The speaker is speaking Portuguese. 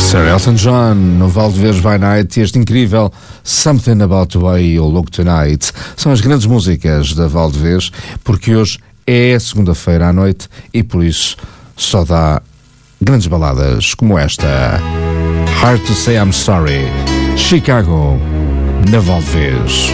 Sir Elton John, no Valdevez by Night, e este incrível Something About the Way You Look Tonight. São as grandes músicas da Valdevez, porque hoje é segunda-feira à noite e por isso só dá grandes baladas como esta. Hard to Say I'm Sorry, Chicago, na Valdevez.